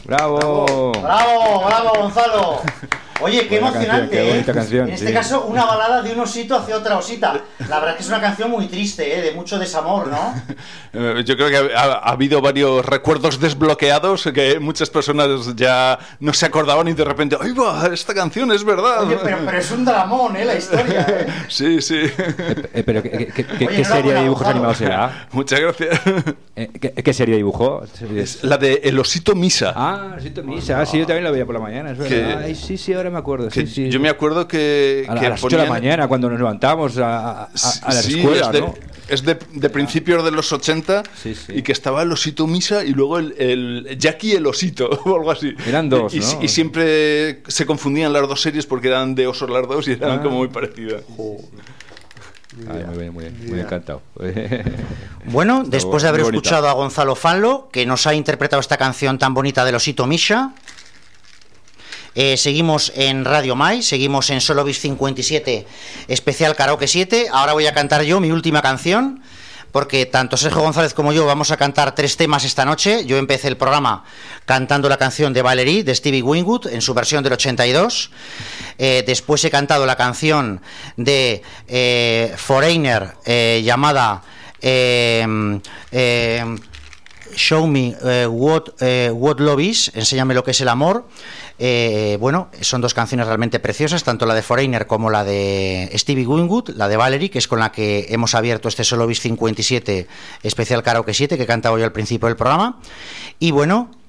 ¡Bravo! ¡Bravo, bravo, Gonzalo! Oye, qué Buena emocionante, canción, qué bonita canción, En este sí. caso, una balada de un osito hacia otra osita. La verdad es que es una canción muy triste, de mucho desamor, ¿no? Yo creo que ha habido varios recuerdos desbloqueados que muchas personas ya no se acordaban y de repente, ¡ay, va! Esta canción es verdad. Oye, pero es un dramón, la historia, Sí, sí. Pero Oye, ¿qué serie de dibujos Gonzalo. animados será? Muchas gracias. ¿Qué serie de dibujo? Es la de El Osito Misa. Ah, Osito Misa. Sí, yo también lo veía por la mañana, es verdad. Ay, sí, ahora me acuerdo. Que Sí. Yo me acuerdo que a las 8 de la mañana, cuando nos levantamos a la sí, escuela, ¿no? Es de principios de los 80 Sí, sí. y que estaba el Osito Misa y luego el Jackie el Osito o algo así. Eran dos, y, ¿no? y siempre se confundían las dos series porque eran de osos las dos y eran como muy parecidas. Ay, muy bien, muy encantado. Bueno, después de haber Muy bonita. escuchado a Gonzalo Fanlo, que nos ha interpretado esta canción tan bonita del osito Misha, seguimos en Radio Mai, seguimos en Solobis 57, especial Karaoke 7. Ahora voy a cantar yo mi última canción, porque tanto Sergio González como yo vamos a cantar 3 temas esta noche. Yo empecé el programa cantando la canción de Valerie, de Stevie Winwood, en su versión del 82. Después he cantado la canción de Foreigner, llamada Show Me What Love Is, enséñame lo que es el amor. Bueno, son 2 canciones realmente preciosas, tanto la de Foreigner como la de Stevie Winwood, la de Valerie, que es con la que hemos abierto este Solobis 57 especial Karaoke 7 que he cantado yo al principio del programa. Y bueno,